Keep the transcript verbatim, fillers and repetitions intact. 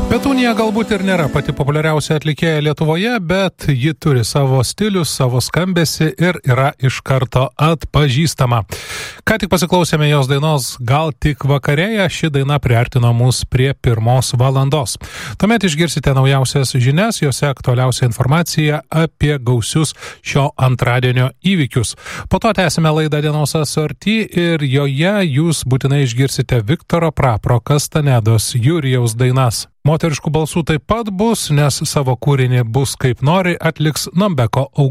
Petunija galbūt ir nėra pati populiariausia atlikėja Lietuvoje, bet ji turi savo stilių, savo skambesį ir yra iš karto atpažįstama. Ką tik pasiklausėme jos dainos Gal tik vakarėja, ši daina priartino mus prie pirmos valandos. Tuomet išgirsite naujausias žinias, jose aktualiausia informacija apie gausius šio antradienio įvykius. Po to tęsime laidą Dienos asorti ir joje jūs būtinai išgirsite Viktoro Prapro Kastanedos Jurijaus dainas. Moteriškų balsų taip pat bus, nes savo kūrinį Bus kaip nori atliks Nambeko Augustinai.